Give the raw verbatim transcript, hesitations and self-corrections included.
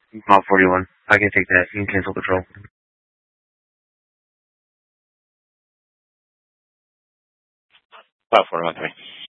Mile forty-one. I can take that. You can cancel patrol. Mile forty-one, three.